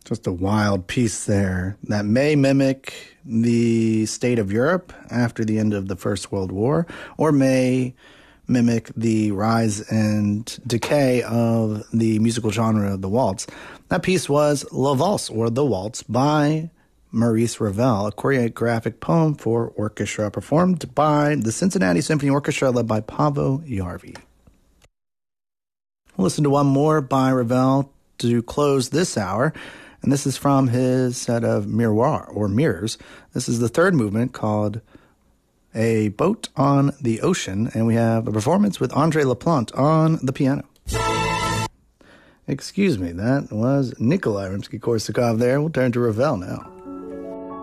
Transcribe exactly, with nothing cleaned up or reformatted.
Just a wild piece there that may mimic the state of Europe after the end of the First World War, or may mimic the rise and decay of the musical genre of the waltz. That piece was La Valse, or The Waltz, by Maurice Ravel, a choreographic poem for orchestra performed by the Cincinnati Symphony Orchestra led by Paavo Järvi. We'll listen to one more by Ravel to close this hour, and this is from his set of Miroir, or Mirrors. This is the third movement, called A Boat on the Ocean, and we have a performance with André Laplante on the piano. Excuse me, that was Nikolai Rimsky-Korsakov there. We'll turn to Ravel now.